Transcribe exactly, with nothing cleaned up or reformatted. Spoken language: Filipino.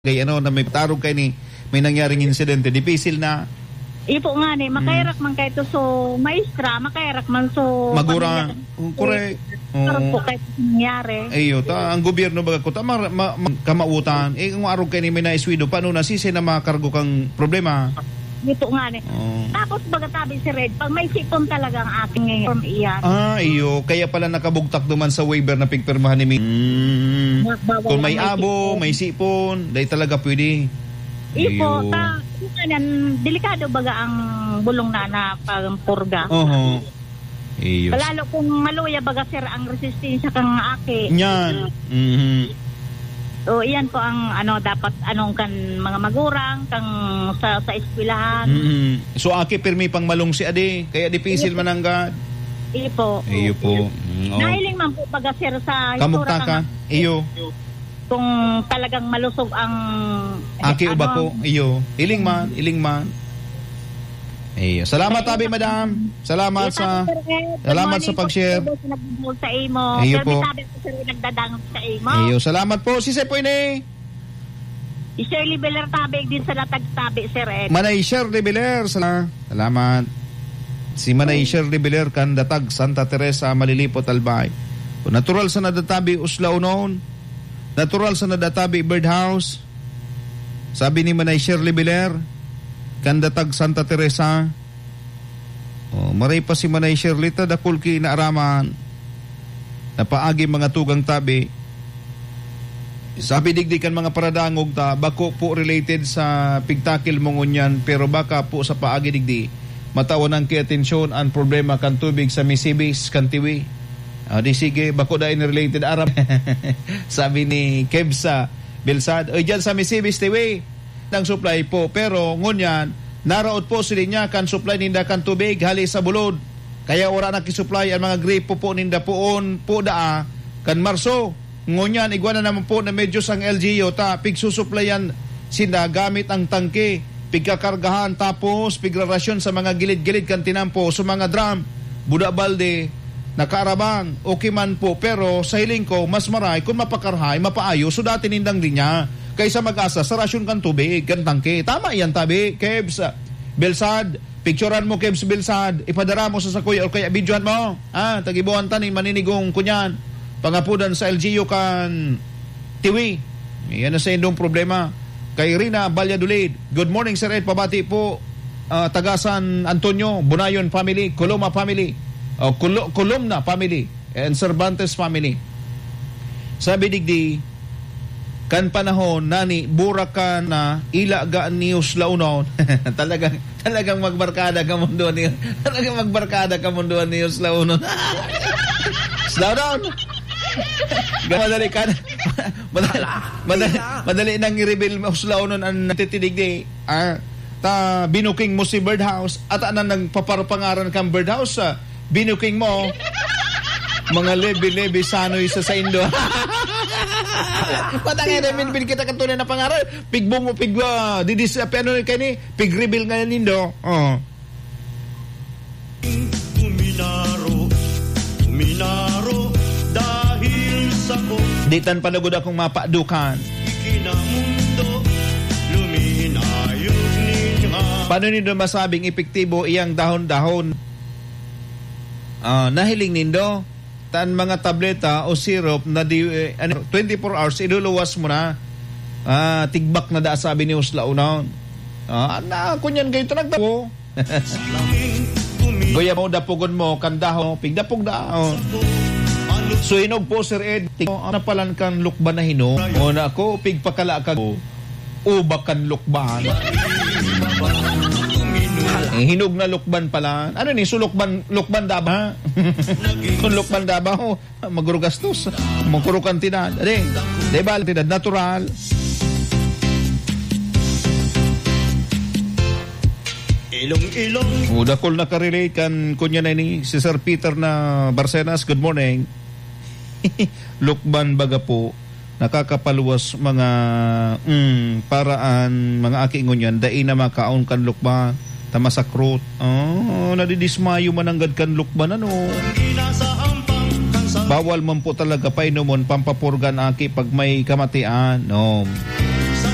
Kaya ano, na may tarog kay ni, may nangyaring insidente, dipisil na. Ipo nga ni, makairak man kayo to so maestra, makairak man so magura, correct. Tarog po kayo nangyari. Ayo, ta, ang gobyerno baga ko, ta, ma, ma, ma, kamautan, eh, kung arog kay ni may naiswido, paano na sisi na makargo kang problema? Ito nga ni. Oh. Tapos baga tabi si Red, pag may sipon talaga ang aking ngayon iyan. Ah, iyo, kaya pala nakabugtak duman sa waiver na pigpirmahan ni Mi. Mm. Kung may, may abo, sipon. May sipon, dahil talaga pwede. Ipo, ta, yan, delikado baga ang bulong na na pagpurga. Oo. Iyo. Lalo kung maluya baga sir ang resistensya kang aki. Yan. Mhm. So, iyan po ang ano dapat anong kan mga magurang kang sa sa eskwelahan. Mm-hmm. So aki pirmi pang malung si ade kaya dipisil mananggad. Ipo. Iyo po. Mm, oh. Nahiling man po baga sir sa kamukta ka. Iyo. Kung talagang malusog ang aki eh, uba ano, ko. Iyo. Iling man, iling man. Iyo. Salamat tabi madam. Salamat sa salamat sa pag-share. Sa imo. Iyo po. Nagdadangot sa imo. Iyo. Salamat po si Sepoy ni. Si Shirley Beler tabi din sa latag tabi sir Ed. Manay Shirley Beler. Salamat. Si Manay Shirley Beler kan datag Santa Teresa Malilipot Albay. Natural sa nadatabi Usla Unon. Natural sa nadatabi Birdhouse. Sabi ni Manay Shirley Beler kandatag Santa Teresa. Oh, maray pa si Manay Shirley ta dakul ki naaraman. Napaagi mga tugang tabi. Sabi digdikan mga paradangog ta bako po related sa pigtakil mongunyan pero baka po sa paagi digdi matawanan ki atensyon ang problema kan tubig sa Misibis kantiwi. Ah, di sige bako da in related Arab. Sabi ni Kebsa Bilsad, oy dyan sa Misibis tiwi ng supply po pero ngunyan naraot po sila niya kan supply ninda kan tubig hali sa bulod kaya ora na kisupply ang mga gripo po ninda poon po daa kan Marso ngunyan igwa na naman po na medyo sang L G U ta pigsusuplayan sinda gamit ang tangke pigkakargahan tapos pigrarasyon sa mga gilid-gilid kan tinampo sa mga drum buda balde nakaarabang okay man po pero sa hiling ko mas maray kung mapakarhay mapaayo so dati nindang linya kaysa mag-asa sa rasyon kan tubig, kan tangke. Tama yan tabi, Kebs. Belsad, picturean mo Kebs Belsad, ipadara mo sa sakuya o kaya videohan mo. Ah, tagibuhan tani maninigong kunyan. Pangapudan sa L G U kan tiwi. Yan na sa indong problema. Kay Rina Balyadulid. Good morning Sir Ed, pabati po uh, Tagasan Antonio, Bunayon family, Coloma family, uh, Col- Colomna family, and Cervantes family. Sabi digdi, kan panahon nani buraka na ilagaan ni Usla Unon. talagang talagang magbarkada ka mundo ni talagang magbarkada ka mundo ni Usla Unon. Slow down. Madali ka madali, madali, madali nang i-reveal Usla Unon ang natitidig di ah, ta binuking mo si Birdhouse at anang nagpaparpangaran kang Birdhouse ah, binuking mo mga lebi-lebi sanoy sa sa Indo. Patangay na min kita kantunay na pangaral. Pigbong mo pigwa. Didis ano kay ni pig-reveal nga nindo. Oh. Uminaro. Uminaro dahil sa ko. Ditan panagod akong mapadukan. Ikinamundo luminayog niya. Paano nindo masabing epektibo iyang dahon-dahon? Ah, uh, nahiling nindo tan mga tableta o syrup na di, eh, ano, twenty-four hours iduluwas mo na ah, tigbak na da sabi ni Usla Unon ah, na kunyan gayto nagdapo goya mo dapugon mo kandaho pigdapog da oh. So hinog po Sir Ed ano palan kan lukban na hinog o na ako pigpakala ka ubak kan lukban eh, hinog na lukban pala. Ano ni? So lukban, lukban daba? Kung lukban daba, oh, magrugastos. Magkurukan tinad. Ade, diba? Tinad natural. Ilong-ilong. O, dakol na karelate kan kunya na ni si Sir Peter na Barcenas. Good morning. Lukban baga po. Nakakapaluwas mga mm, paraan, mga aking ngunyan. Dai na makaon kan lukban. Tamasakrot. Oh, nadidismayo mananggad kan lukban ano. Bawal man po talaga pa inomon pampapurgan aki pag may kamatian. No.